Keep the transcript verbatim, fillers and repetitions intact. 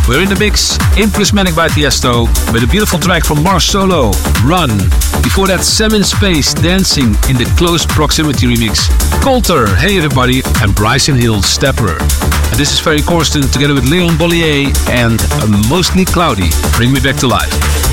We're in the mix in Prismatic by Tiesto with a beautiful track from Mars Solo, Run. Before that, Sam in Space dancing in the Close Proximity remix. Coulter, Hey Everybody, and Bryson Hill, Stepper. And this is Ferry Corsten together with Leon Bollier and Mostly Cloudy, Bring Me Back to Life.